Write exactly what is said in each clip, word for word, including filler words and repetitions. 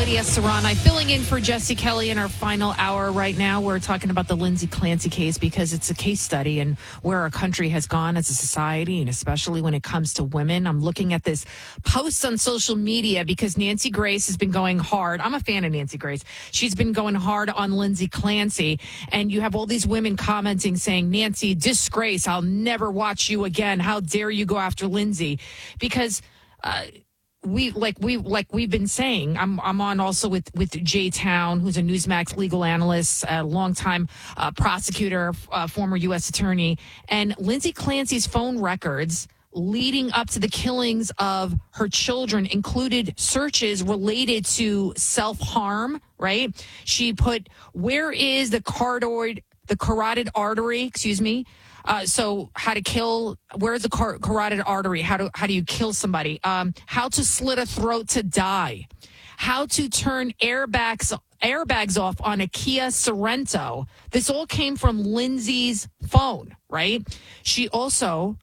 Lydia Serrani filling in for Jesse Kelly in our final hour right now. We're talking about the Lindsay Clancy case because it's a case study and where our country has gone as a society, and especially when it comes to women. I'm looking at this post on social media because Nancy Grace has been going hard. I'm a fan of Nancy Grace. She's been going hard on Lindsay Clancy, and you have all these women commenting saying, Nancy, disgrace. I'll never watch you again. How dare you go after Lindsay? Because uh, we like we like we've been saying. I'm I'm on also with with Jay Town, who's a Newsmax legal analyst, a longtime uh, prosecutor, uh, former U S attorney, and Lindsay Clancy's phone records leading up to the killings of her children included searches related to self-harm. Right? She put, where is the carotid the carotid artery? Excuse me. Uh, so how to kill, where's the car- carotid artery? How do, how do you kill somebody? Um, how to slit a throat to die. How to turn airbags, airbags off on a Kia Sorento. This all came from Lindsay's phone, right? She also,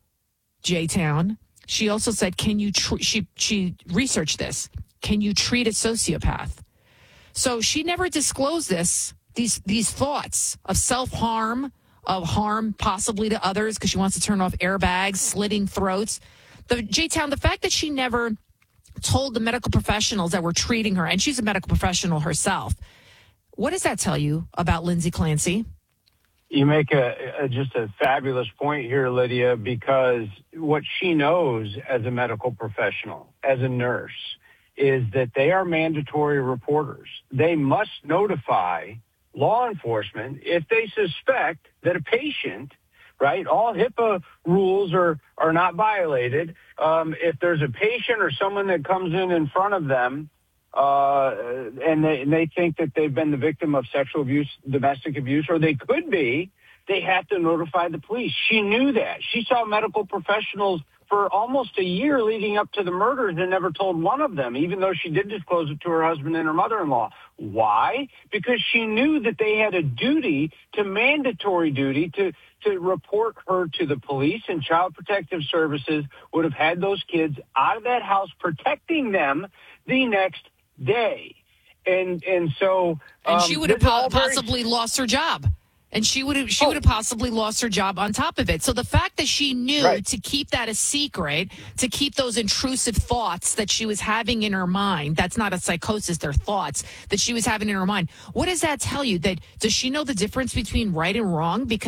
J-Town, she also said, can you, tr- she, she researched this. Can you treat a sociopath? So she never disclosed this, these, these thoughts of self-harm, of harm possibly to others because she wants to turn off airbags, slitting throats. The J-Town, the fact that she never told the medical professionals that were treating her, and she's a medical professional herself, what does that tell you about Lindsay Clancy? You make a, a just a fabulous point here, Lydia, because what she knows as a medical professional, as a nurse, is that they are mandatory reporters. They must notify law enforcement if they suspect that a patient, right, all HIPAA rules are, are not violated. Um, if there's a patient or someone that comes in in front of them uh, and, they, and they think that they've been the victim of sexual abuse, domestic abuse, or they could be, they have to notify the police. She knew that. She saw medical professionals for almost a year leading up to the murders and never told one of them, even though she did disclose it to her husband and her mother-in-law. Why? Because she knew that they had a duty, to mandatory duty, to, to report her to the police, and Child Protective Services would have had those kids out of that house protecting them the next day. And and so... Um, and she would have po- possibly very... lost her job. And she would have she would have possibly lost her job on top of it. So the fact that she knew right. to keep that a secret, to keep those intrusive thoughts that she was having in her mind, that's not a psychosis, they're thoughts that she was having in her mind. What does that tell you? That does she know the difference between right and wrong? Because